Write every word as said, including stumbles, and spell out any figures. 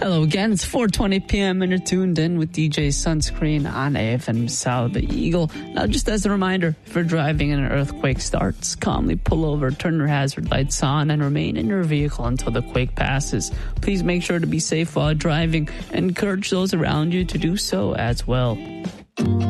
Hello again, it's four twenty p.m. and you're tuned in with D J Sunscreen on A F M South Eagle. Now, just as a reminder, if you're driving and an earthquake starts, calmly pull over, turn your hazard lights on, and remain in your vehicle until the quake passes. Please make sure to be safe while driving and encourage those around you to do so as well.